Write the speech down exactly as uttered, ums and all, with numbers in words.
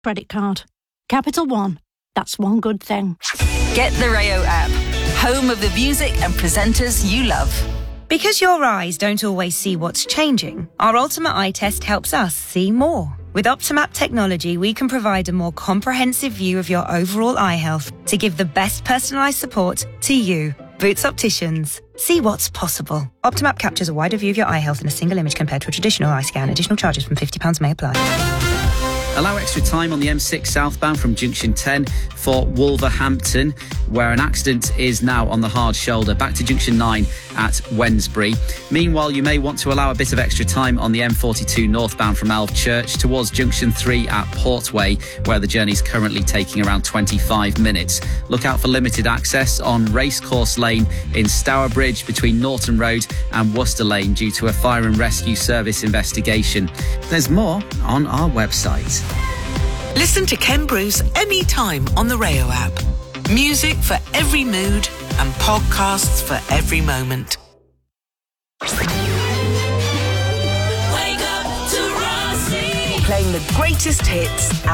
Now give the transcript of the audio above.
credit card. Capital One. That's one good thing. Get the Rayo app, home of the music and presenters you love. Because your eyes don't always see what's changing, our Ultimate Eye Test helps us see more. With Optimap technology, we can provide a more comprehensive view of your overall eye health to give the best personalised support to you. Boots Opticians. See what's possible. Optimap captures a wider view of your eye health in a single image compared to a traditional eye scan. Additional charges from fifty pounds may apply. Allow extra time on the M six southbound from junction ten for Wolverhampton, where an accident is now on the hard shoulder, back to junction nine at Wednesbury. Meanwhile, you may want to allow a bit of extra time on the M forty-two northbound from Alvechurch towards junction three at Portway, where the journey is currently taking around twenty-five minutes. Look out for limited access on Racecourse Lane in Stourbridge between Norton Road and Worcester Lane due to a fire and rescue service investigation. There's more on our website. Listen to Ken Bruce anytime on the Rayo app. Music for every mood and podcasts for every moment. Wake up to Rossi. Playing the greatest hits